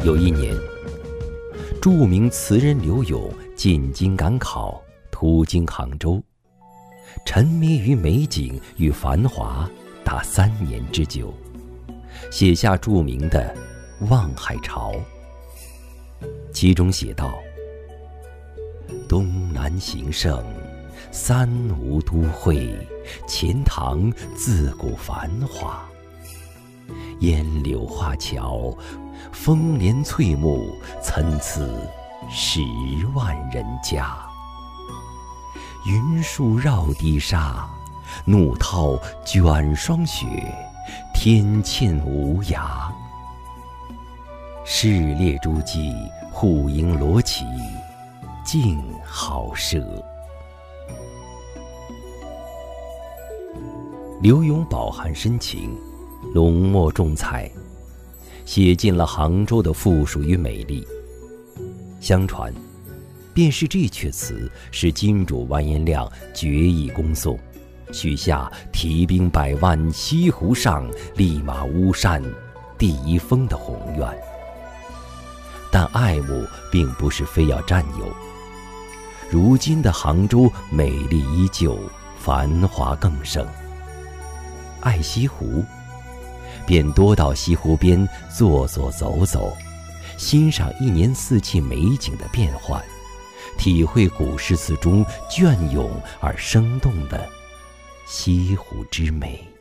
有一年，著名词人柳永进京赶考，途经杭州，沉迷于美景与繁华达3年之久，写下著名的《望海潮》。其中写道：东南形胜，三吴都会，钱塘自古繁华。烟柳画桥，风帘翠幕，参差10万人家。云树绕堤沙，怒涛卷霜雪，天堑无涯。市列诸暨，户盈罗绮，竞好舍。柳永饱含深情，浓墨重彩，写尽了杭州的富庶与美丽。相传，便是这阙词使金主完颜亮决意攻宋，许下提兵100万，西湖上，立马巫山第1峰的宏愿。但爱慕并不是非要占有，如今的杭州美丽依旧，繁华更盛。爱西湖，便多到西湖边坐坐走走，欣赏1年4季美景的变换，体会古诗词中隽永而生动的西湖之美。